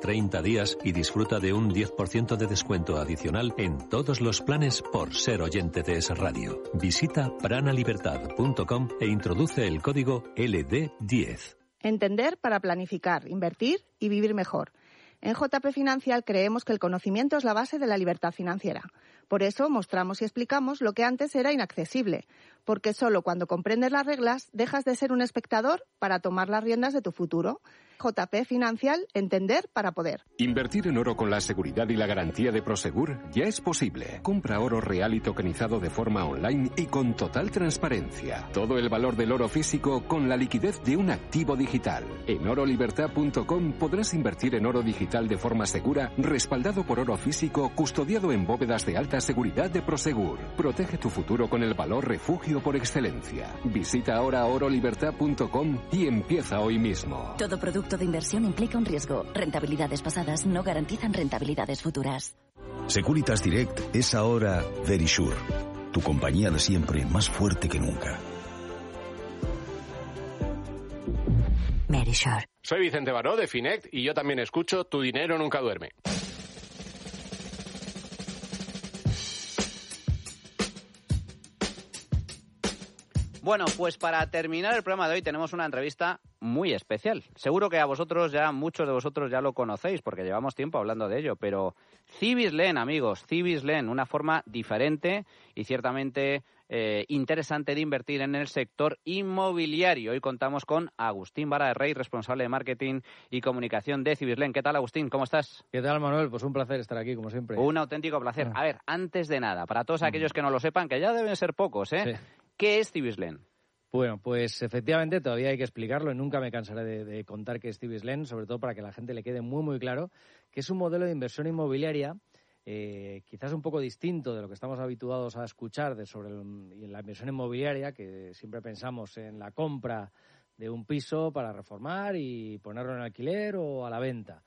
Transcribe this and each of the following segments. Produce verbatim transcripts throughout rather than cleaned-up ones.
treinta días y disfruta de un diez por ciento de descuento adicional en todos los planes por ser oyente de Es Radio. Visita pranalibertad punto com e introduce el código L D diez. Entender para planificar, invertir y vivir mejor. En J P Financial creemos que el conocimiento es la base de la libertad financiera. Por eso mostramos y explicamos lo que antes era inaccesible, porque solo cuando comprendes las reglas dejas de ser un espectador para tomar las riendas de tu futuro. J P Financial, entender para poder. Invertir en oro con la seguridad y la garantía de Prosegur ya es posible. Compra oro real y tokenizado de forma online y con total transparencia. Todo el valor del oro físico con la liquidez de un activo digital. En oro libertad punto com podrás invertir en oro digital de forma segura, respaldado por oro físico, custodiado en bóvedas de alta seguridad de Prosegur. Protege tu futuro con el valor refugio por excelencia. Visita ahora oro libertad punto com y empieza hoy mismo. Todo producto de inversión implica un riesgo. Rentabilidades pasadas no garantizan rentabilidades futuras. Securitas Direct es ahora Verisure, tu compañía de siempre más fuerte que nunca. Verisure. Soy Vicente Baró de Finect y yo también escucho Tu dinero nunca duerme. Bueno, pues para terminar el programa de hoy tenemos una entrevista muy especial. Seguro que a vosotros ya, muchos de vosotros ya lo conocéis porque llevamos tiempo hablando de ello, pero Cibislen, amigos, Cibislen, una forma diferente y ciertamente eh, interesante de invertir en el sector inmobiliario. Hoy contamos con Agustín Vara de Rey, responsable de marketing y comunicación de Cibislen. ¿Qué tal, Agustín? ¿Cómo estás? ¿Qué tal, Manuel? Pues un placer estar aquí, como siempre. Un auténtico placer. A ver, antes de nada, para todos aquellos que no lo sepan, que ya deben ser pocos, ¿eh? Sí. ¿Qué es Cibislen? Bueno, pues efectivamente todavía hay que explicarlo y nunca me cansaré de, de contar qué es Cibislen, sobre todo para que a la gente le quede muy muy claro que es un modelo de inversión inmobiliaria eh, quizás un poco distinto de lo que estamos habituados a escuchar de sobre el, la inversión inmobiliaria, que siempre pensamos en la compra de un piso para reformar y ponerlo en alquiler o a la venta.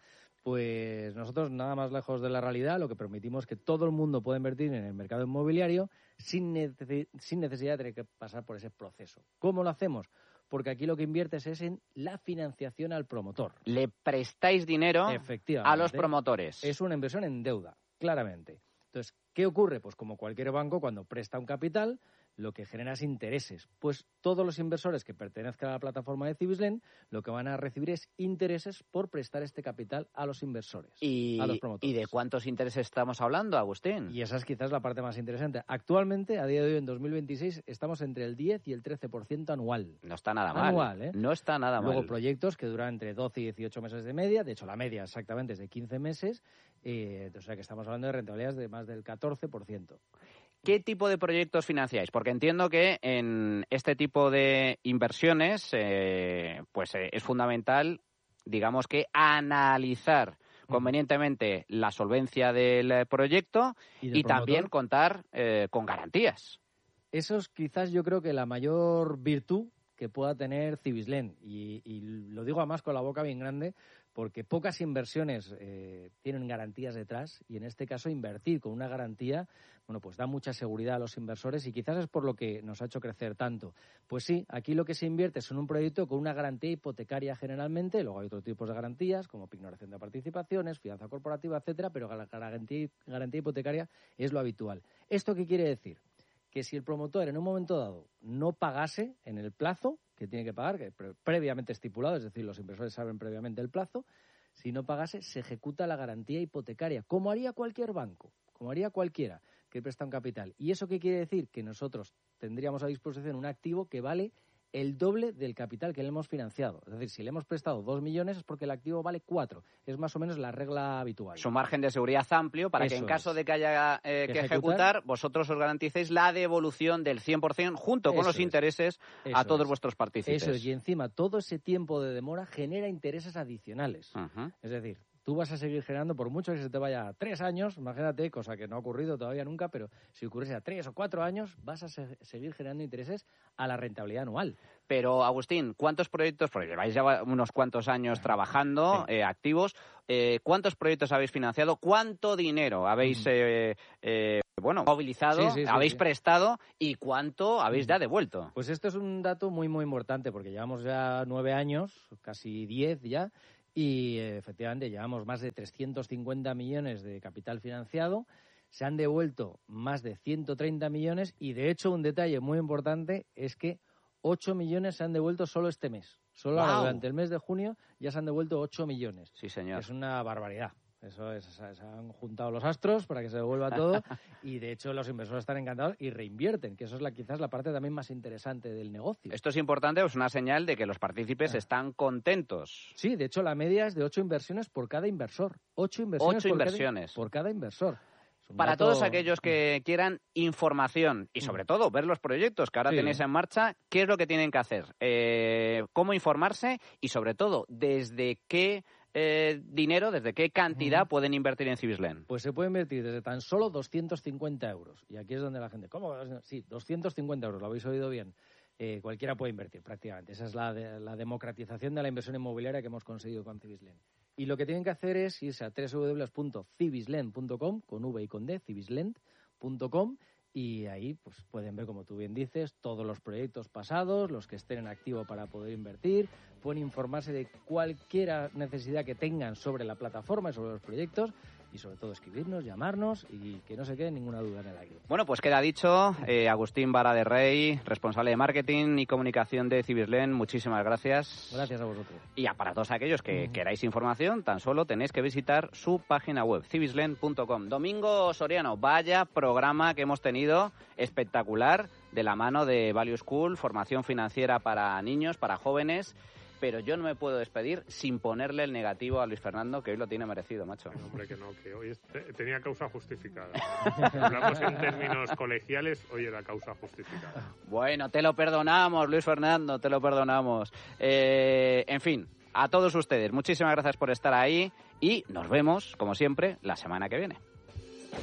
Pues nosotros, nada más lejos de la realidad, lo que permitimos es que todo el mundo pueda invertir en el mercado inmobiliario sin, nece- sin necesidad de tener que pasar por ese proceso. ¿Cómo lo hacemos? Porque aquí lo que inviertes es en la financiación al promotor. Le prestáis dinero a los promotores. Es una inversión en deuda, claramente. Entonces, ¿qué ocurre? Pues como cualquier banco, cuando presta un capital, lo que genera es intereses. Pues todos los inversores que pertenezcan a la plataforma de Cibislen lo que van a recibir es intereses por prestar este capital a los inversores, y, a los promotores. ¿Y de cuántos intereses estamos hablando, Agustín? Y esa es quizás la parte más interesante. Actualmente, a día de hoy, en dos mil veintiséis, estamos entre el diez y el trece por ciento anual. No está nada mal. Anual, ¿eh? No está nada Luego, mal. Luego proyectos que duran entre doce y dieciocho meses de media. De hecho, la media exactamente es de quince meses. Eh, o sea que estamos hablando de rentabilidades de más del catorce por ciento. ¿Qué tipo de proyectos financiáis? Porque entiendo que en este tipo de inversiones eh, pues eh, es fundamental, digamos que analizar convenientemente la solvencia del proyecto y, y también contar eh, con garantías. Eso es quizás yo creo que la mayor virtud que pueda tener Cibislen y, y lo digo además con la boca bien grande porque pocas inversiones eh, tienen garantías detrás y en este caso invertir con una garantía, bueno, pues da mucha seguridad a los inversores y quizás es por lo que nos ha hecho crecer tanto. Pues sí, aquí lo que se invierte es en un proyecto con una garantía hipotecaria generalmente, luego hay otros tipos de garantías como pignoración de participaciones, fianza corporativa, etcétera, pero la garantía, garantía hipotecaria es lo habitual. ¿Esto qué quiere decir? Que si el promotor en un momento dado no pagase en el plazo que tiene que pagar, que pre- previamente estipulado, es decir, los inversores saben previamente el plazo, si no pagase se ejecuta la garantía hipotecaria, como haría cualquier banco, como haría cualquiera que presta un capital. ¿Y eso qué quiere decir? Que nosotros tendríamos a disposición un activo que vale el doble del capital que le hemos financiado. Es decir, si le hemos prestado dos millones es porque el activo vale cuatro. Es más o menos la regla habitual. Su margen de seguridad amplio para Eso que en caso es. de que haya eh, que, que ejecutar, ejecutar, vosotros os garanticéis la devolución del cien por ciento junto con Eso los es. intereses Eso a todos es. vuestros partícipes. Eso es. Y encima todo ese tiempo de demora genera intereses adicionales. Uh-huh. Es decir, tú vas a seguir generando, por mucho que se te vaya a tres años, imagínate, cosa que no ha ocurrido todavía nunca, pero si ocurriese a tres o cuatro años, vas a se- seguir generando intereses a la rentabilidad anual. Pero, Agustín, ¿cuántos proyectos, porque lleváis ya unos cuantos años trabajando, sí. eh, activos, eh, ¿cuántos proyectos habéis financiado? ¿Cuánto dinero habéis, uh-huh. eh, eh, bueno, movilizado, sí, sí, sí, habéis sí. prestado y cuánto habéis uh-huh. ya devuelto? Pues esto es un dato muy, muy importante, porque llevamos ya nueve años, casi diez ya, y eh, efectivamente llevamos más de trescientos cincuenta millones de capital financiado, se han devuelto más de ciento treinta millones y de hecho un detalle muy importante es que ocho millones se han devuelto solo este mes. Solo wow. ahora, durante el mes de junio ya se han devuelto ocho millones. Sí, señor. Es una barbaridad. Eso es, se han juntado los astros para que se devuelva todo y de hecho los inversores están encantados y reinvierten, que eso es la, quizás la parte también más interesante del negocio. Esto es importante, es una señal de que los partícipes ah. están contentos. Sí, de hecho la media es de ocho inversiones por cada inversor. Ocho inversiones, ocho por, inversiones. Cada, por cada inversor. Para dato... todos aquellos que quieran información y sobre todo ver los proyectos que ahora sí. tenéis en marcha, ¿qué es lo que tienen que hacer? Eh, ¿Cómo informarse? Y sobre todo, ¿desde qué eh, dinero, desde qué cantidad uh-huh. pueden invertir en Cibislen? Pues se puede invertir desde tan solo doscientos cincuenta euros. Y aquí es donde la gente, ¿cómo? Sí, doscientos cincuenta euros, lo habéis oído bien. Eh, cualquiera puede invertir prácticamente. Esa es la, de, la democratización de la inversión inmobiliaria que hemos conseguido con Cibislen. Y lo que tienen que hacer es irse a doble u doble u doble u punto cibislen punto com, con V y con D, cibislen punto com, y ahí pues pueden ver, como tú bien dices, todos los proyectos pasados, los que estén en activo para poder invertir, pueden informarse de cualquier necesidad que tengan sobre la plataforma y sobre los proyectos, y sobre todo escribirnos, llamarnos y que no se quede ninguna duda en el aire. Bueno, pues queda dicho. Eh, Agustín Vara de Rey, responsable de marketing y comunicación de Cibislen, muchísimas gracias. Gracias a vosotros. Y a para todos aquellos que mm. queráis información, tan solo tenéis que visitar su página web, cibislen punto com. Domingo Soriano, vaya programa que hemos tenido, espectacular, de la mano de Value School, formación financiera para niños, para jóvenes. Pero yo no me puedo despedir sin ponerle el negativo a Luis Fernando, que hoy lo tiene merecido, macho. No, hombre, que no, que hoy este, tenía causa justificada. Hablamos en términos colegiales, hoy era causa justificada. Bueno, te lo perdonamos, Luis Fernando, te lo perdonamos. Eh, en fin, a todos ustedes, muchísimas gracias por estar ahí y nos vemos, como siempre, la semana que viene.